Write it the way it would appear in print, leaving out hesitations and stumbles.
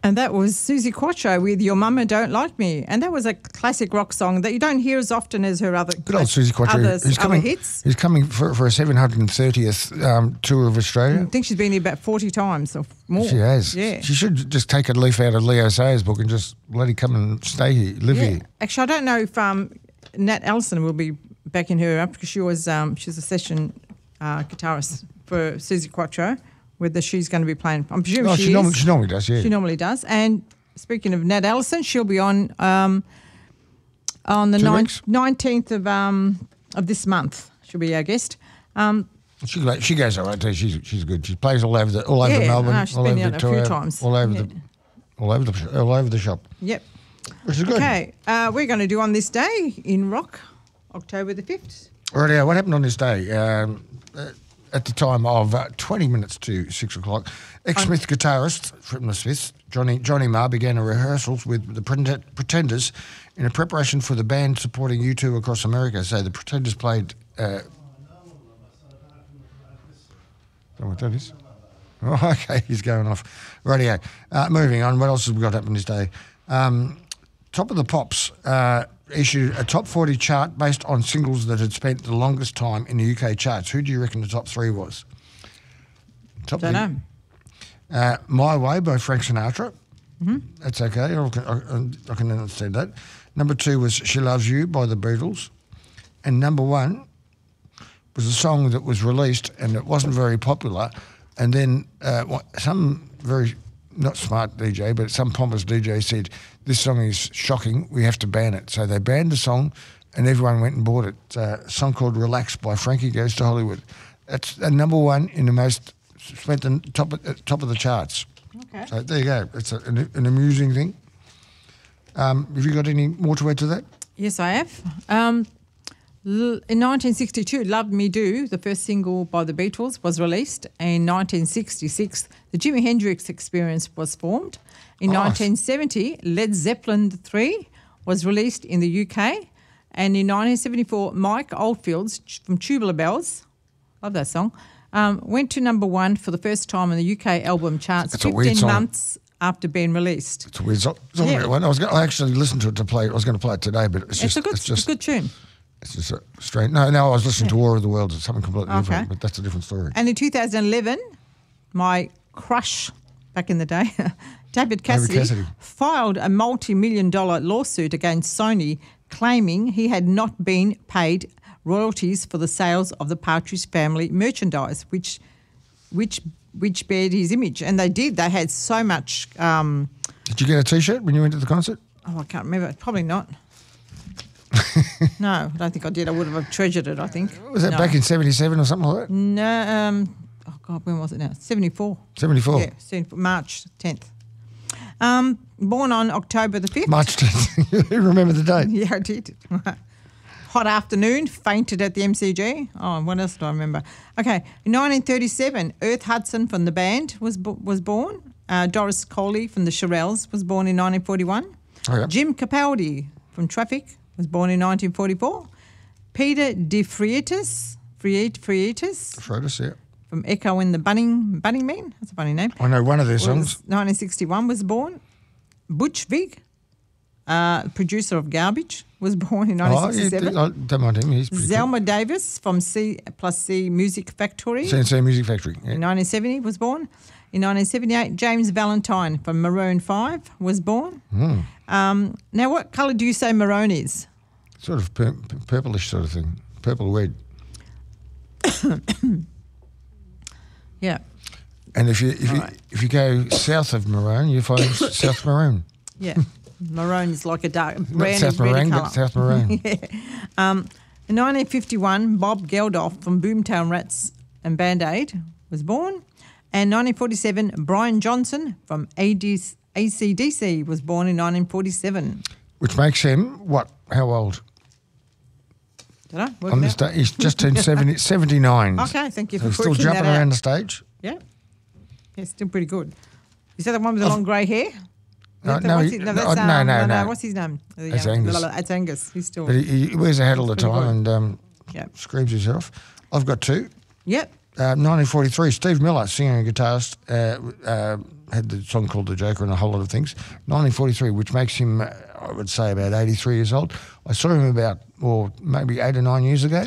And that was Susie Quatro with Your Mama Don't Like Me. And that was a classic rock song that you don't hear as often as her other Good old Susie Quatro. other hits. He's coming for a 730th tour of Australia. I think she's been here about 40 times or more. She has. Yeah. She should just take a leaf out of Leo Sayers' book and just let him come and stay here, live here. Actually, I don't know if Nat Ellison will be backing her up because she was she's a session guitarist for Susie Quatro. Whether she's going to be playing, I'm presuming she normally does. Yeah, she normally does. And speaking of Nat Ellison, she'll be on the 19th of this month. She'll be our guest. She goes all right too. She's good. She plays all over Melbourne, she's all been over out Victoria, a few times. all over the shop. Yep, which is good. Okay, we're going to do On This Day in Rock, October the 5th. Right, what happened on this day? At the time of 20 minutes to 6 o'clock, ex-Smith guitarist from the Smiths, Johnny Marr, began rehearsals with the Pretenders in a preparation for the band supporting U2 across America. So the Pretenders played... don't know what that is. Oh, okay, he's going off. Radio. Moving on, what else have we got happening this day? Top of the Pops issued a top 40 chart based on singles that had spent the longest time in the UK charts. Who do you reckon the top three was? Don't know. My Way by Frank Sinatra. Mm-hmm. That's okay. I can understand that. Number 2 was She Loves You by the Beatles. And number 1 was a song that was released and it wasn't very popular. And then some very not smart DJ, but some pompous DJ said, this song is shocking, we have to ban it. So they banned the song and everyone went and bought it. A song called Relax by Frankie Goes to Hollywood. That's number 1 in the most, spent the top of the charts. Okay. So there you go. It's an amusing thing. Have you got any more to add to that? Yes, I have. In 1962, Love Me Do, the first single by the Beatles, was released. In 1966, the Jimi Hendrix Experience was formed. In 1970, Led Zeppelin 3 was released in the UK. And in 1974, Mike Oldfield's from Tubular Bells, love that song, went to number 1 for the first time in the UK album charts 15 months after being released. It's a weird song. It's a weird one. I actually listened to it to play. I was going to play it today, but it's just... It's a good tune. It's just strange. No, I was listening to War of the Worlds. It's something completely different, but that's a different story. And in 2011, my crush back in the day, David Cassidy filed a multi-million-dollar lawsuit against Sony claiming he had not been paid royalties for the sales of the Partridge Family merchandise, which bared his image. And they did. They had so much... Did you get a T-shirt when you went to the concert? Oh, I can't remember. Probably not. No, I don't think I did. I would have treasured it, I think. Was that back in 77 or something like that? No. Oh, God, when was it now? 74. 74? Yeah, March 10th. Born on October the 5th. March 10th. You remember the date? Yeah, I did. Hot afternoon, fainted at the MCG. Oh, what else do I remember? Okay, in 1937, Earth Hudson from the band was born. Doris Coley from the Shirelles was born in 1941. Oh, yeah. Jim Capaldi from Traffic was born in 1944. Peter De Freitas, yeah. from Echo and the Bunning Men. That's a funny name. I know one of their songs. 1961 was born. Butch Vig, producer of Garbage, was born in 1967. I don't mind him. He's pretty Zelma cool. Davis from C+C Music Factory. C+C Music Factory, yeah. In 1970 was born. In 1978, James Valentine from Maroon 5 was born. Mm. Now, what colour do you say maroon is? Sort of purplish sort of thing. Purple red. Yeah. And if you go south of maroon, you find South Maroon. Yeah. Maroon is like a dark Not brown South and red Maroon, colour. but South Maroon. Yeah. In 1951, Bob Geldof from Boomtown Rats and Band Aid was born. And 1947, Brian Johnson from AC/DC was born in 1947. Which makes him, what, how old? Don't know. On this day, he's just turned 79. Okay, thank you So for he's still working jumping that out. around the stage. Yeah. Yeah, still pretty good. Is that the one with the long grey hair? No. What's his name? That's Angus. That's Angus. He's still... But he wears a hat all the pretty time good. and Yep. screams himself. I've got 2. Yep. 1943, Steve Miller, singer and guitarist, had the song called The Joker and a whole lot of things. 1943, which makes him, I would say, about 83 years old. I saw him about, maybe 8 or 9 years ago.